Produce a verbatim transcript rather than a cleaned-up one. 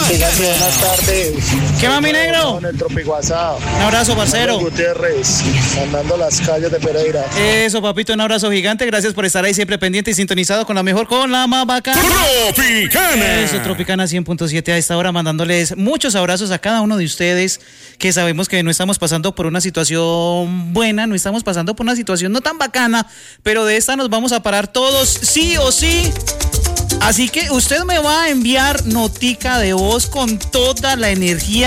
Gigante, buenas tardes. ¿Qué más, mi negro? En el Tropiguazá. Un abrazo, parcero. Gutiérrez, andando las calles de Pereira. Eso, papito, un abrazo gigante. Gracias por estar ahí siempre pendiente y sintonizado con la mejor, con la más bacana. Tropicana. Eso, Tropicana cien punto siete a esta hora, mandándoles muchos abrazos a cada uno de ustedes, que sabemos que no estamos pasando por una situación buena, no estamos pasando por una situación no tan bacana, pero de esta nos vamos a parar todos, sí o sí. Así que usted me va a enviar notica de voz con toda la energía